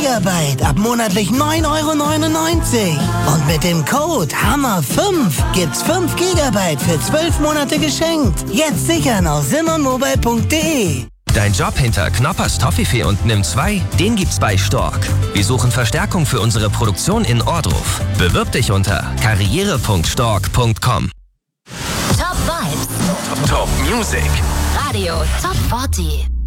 Gigabyte ab monatlich 9,99 €. Und mit dem Code HAMMER5 gibt's 5 Gigabyte für 12 Monate geschenkt. Jetzt sichern auf simonmobile.de. Dein Job hinter Knoppers Toffifee und Nimm 2, den gibt's bei Stork. Wir suchen Verstärkung für unsere Produktion in Ohrdruf. Bewirb dich unter karriere.stork.com. Top Vibes. Top Music. Radio Top 40.